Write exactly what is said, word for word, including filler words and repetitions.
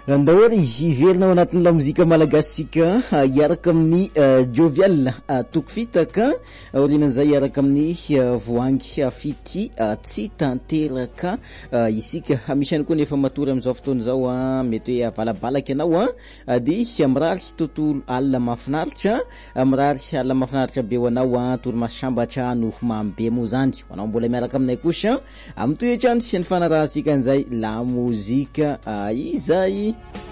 Andahory iverinao anatin'ny lamozika malagasika iaraka amin'ny jovial tokofitaka orinan'izay iaraka amin'ny voangy fity tsy tanteraka isika misy ihany koa nefa matory amin'izao fotoana izao a mety hoe avalabalaka ianao a dia mirary tontolo alina mahafinaritra mirary alina mahafinaritra be ho anao a torimaso sambatra nofo mamy be moa zany ho anao mbola miaraka aminay kosa amin'ny toetrandro sy ny fanarahantsika an'izay lamozika izay